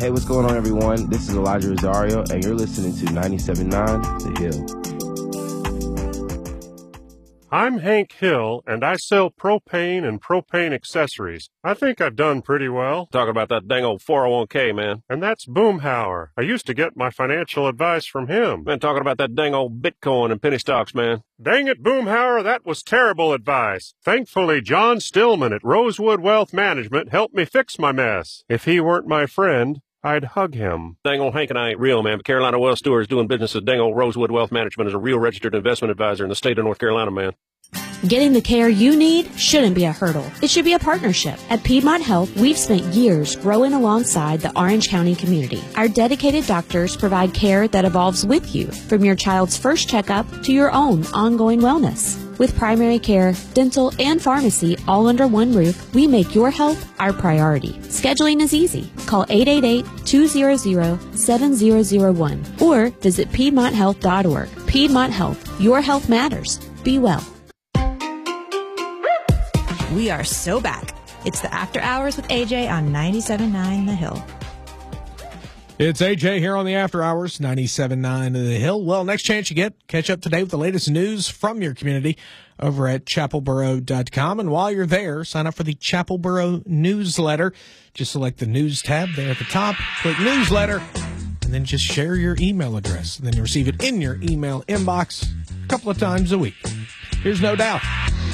Hey, what's going on, everyone? This is Elijah Rosario, and you're listening to 97.9 The Hill. I'm Hank Hill, and I sell propane and propane accessories. I think I've done pretty well. Talking about that dang old 401k, man. And that's Boomhauer. I used to get my financial advice from him. Man, talking about that dang old Bitcoin and penny stocks, man. Dang it, Boomhauer, that was terrible advice. Thankfully, John Stillman at Rosewood Wealth Management helped me fix my mess. If he weren't my friend, I'd hug him. Dang old Hank and I ain't real, man, but Carolina Wealth Stewart is doing business with dang old Rosewood Wealth Management as a real registered investment advisor in the state of North Carolina, man. Getting the care you need shouldn't be a hurdle. It should be a partnership. At Piedmont Health, we've spent years growing alongside the Orange County community. Our dedicated doctors provide care that evolves with you, from your child's first checkup to your own ongoing wellness. With primary care, dental, and pharmacy all under one roof, we make your health our priority. Scheduling is easy. Call 888-200-7001 or visit PiedmontHealth.org. Piedmont Health. Your health matters. Be well. We are so back. It's the After Hours with AJ on 97.9 The Hill. It's AJ here on the After Hours, 97.9 The Hill. Well, next chance you get, catch up today with the latest news from your community over at chapelboro.com. And while you're there, sign up for the Chapelboro newsletter. Just select the news tab there at the top, click newsletter, and then just share your email address. And then you receive it in your email inbox a couple of times a week. Here's No Doubt.